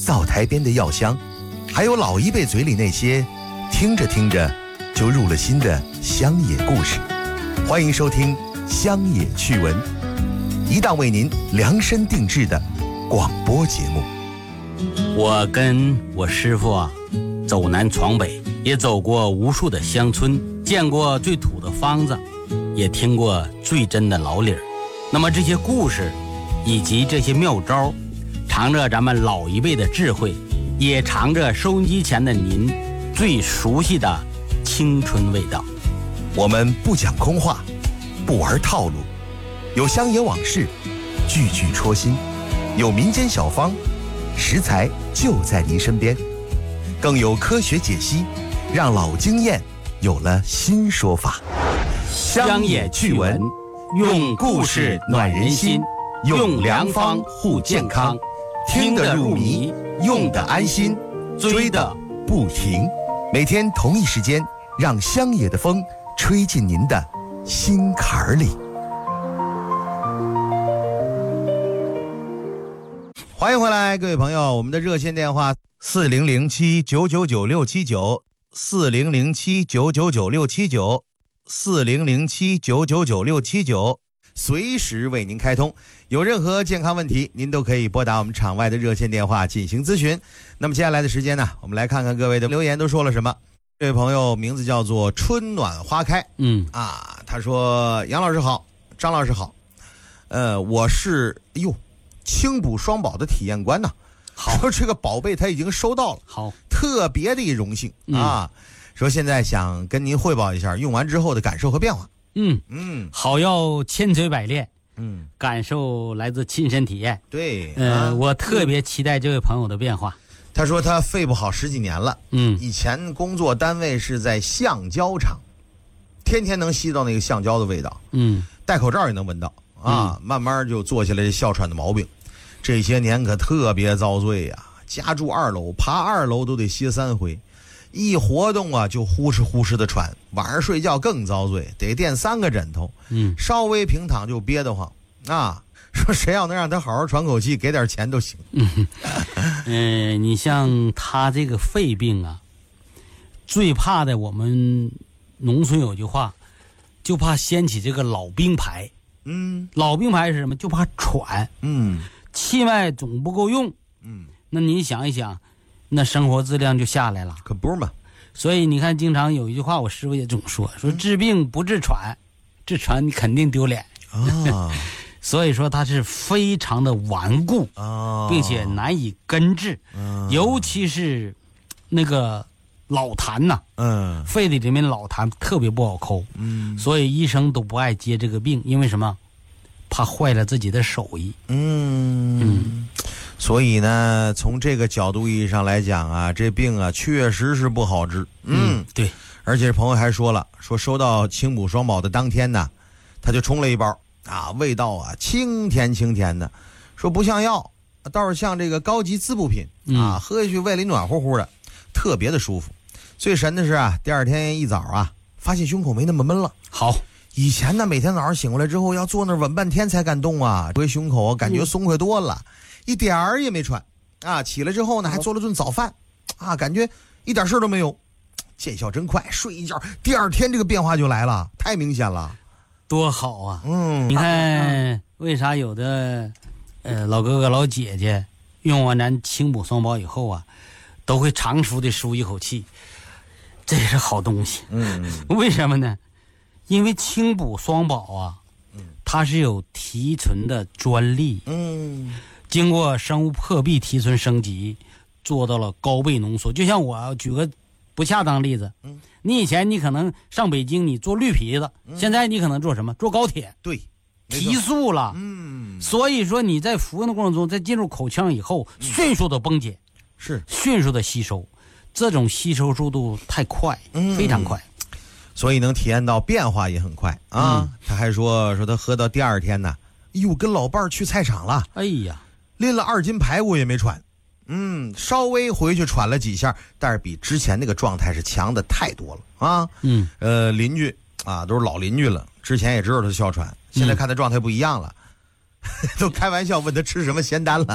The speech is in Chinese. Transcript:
灶台边的药香，还有老一辈嘴里那些听着听着就入了心的乡野故事。欢迎收听乡野趣闻，一档为您量身定制的广播节目。 我跟我师父走南闯北，也走过无数的乡村，见过最土的方子，也听过最真的老理儿。那么这些故事以及这些妙招，藏着咱们老一辈的智慧，也藏着收音机前的您最熟悉的青春味道。 我们不讲空话，不玩套路，有乡野往事，句句戳心；有民间小方，食材就在您身边；更有科学解析，让老经验有了新说法。 乡野趣闻，用故事暖人心，用良方护健康，听得入迷，用得安心，追得不停。 每天同一时间，让乡野的风吹进您的心坎里。欢迎回来，各位朋友，我们的热线电话4007-999-679，4007-999-679，4007-999-679，随时为您开通。有任何健康问题，您都可以拨打我们场外的热线电话进行咨询。那么接下来的时间呢，我们来看看各位的留言都说了什么。这位朋友名字叫做春暖花开，他说杨老师好，张老师好，我是青补双保的体验官呢。好，说这个宝贝他已经收到了，好，特别的荣幸啊。说现在想跟您汇报一下用完之后的感受和变化。 好药千锤百炼，感受来自亲身体验。 对， 我特别期待这位朋友的变化。 他说他肺不好10几年了，以前工作单位是在橡胶厂，天天能吸到那个橡胶的味道，戴口罩也能闻到啊，慢慢就做下来哮喘的毛病。这些年可特别遭罪呀，家住2楼，爬2楼都得歇3回，一活动就呼哧呼哧的喘，晚上睡觉更遭罪，得垫3个枕头，稍微平躺就憋得慌啊。说谁要能让他好好喘口气，给点钱都行。 你像他这个肺病最怕的，我们农村有句话，就怕掀起这个老兵牌。老兵牌是什么？就怕喘。气脉总不够用。那你想一想，那生活质量就下来了。 可不是嘛。 所以你看，经常有一句话，我师傅也总说治病不治喘，治喘你肯定丢脸啊。所以说它是非常的顽固，并且难以根治，尤其是那个老痰肺里面老痰特别不好抠，所以医生都不爱接这个病，因为什么？怕坏了自己的手艺。 所以呢，从这个角度意义上来讲这病确实是不好治。 对， 而且朋友还说了，说收到青补双保的当天呢，他就冲了一包。味道清甜清甜的，说不像药，倒是像这个高级滋补品喝下去胃里暖乎乎的，特别的舒服。最神的是第二天一早发现胸口没那么闷了。好，以前呢每天早上醒过来之后要坐那儿稳半天才敢动这胸口感觉松快多了，一点儿也没喘起来之后呢还做了顿早饭感觉一点事都没有，见效真快，睡一觉第二天这个变化就来了，太明显了。 多好啊！你看为啥有的老哥哥老姐姐用完咱青补双保以后都会长舒的舒一口气，这是好东西。为什么呢？因为青补双保它是有提纯的专利，经过生物破壁提纯升级，做到了高倍浓缩。就像我举个不恰当例子，你以前你可能上北京你坐绿皮子，现在你可能坐什么？坐高铁。对，提速了。所以说你在服用的过程中，在进入口腔以后，迅速的崩解，是迅速的吸收，这种吸收速度太快，非常快， 所以能体验到变化也很快他还说他喝到第二天呢，跟老伴儿去菜场了，拎了2斤排骨也没喘。稍微回去喘了几下，但是比之前那个状态是强的太多了邻居都是老邻居了，之前也知道他哮喘，现在看他状态不一样了，都开玩笑问他吃什么仙丹了。